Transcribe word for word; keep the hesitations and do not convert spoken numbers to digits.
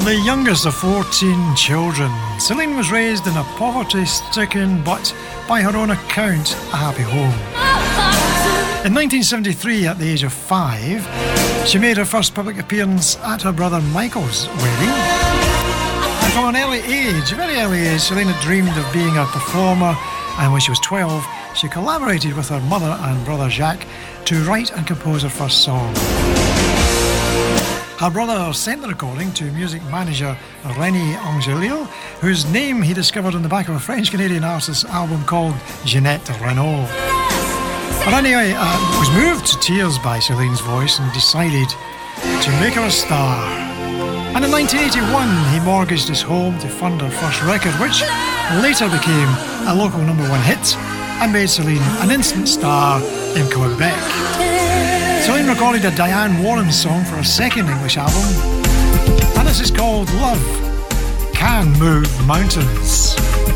The youngest of fourteen children, Celine was raised in a poverty-stricken but, by her own account, a happy home. In nineteen seventy-three, at the age of five, she made her first public appearance at her brother Michael's wedding. And from an early age, a very early age, Celine had dreamed of being a performer, and when she was twelve, she collaborated with her mother and brother Jacques to write and compose her first song. Her brother sent the recording to music manager René Angelil, whose name he discovered on the back of a French-Canadian artist's album called Jeanette Renault. René uh, was moved to tears by Celine's voice and decided to make her a star. And in nineteen eighty-one, he mortgaged his home to fund her first record, which later became a local number one hit and made Celine an instant star in Quebec. Celine recorded a Diane Warren song for her second English album, and this is called Love Can Move Mountains.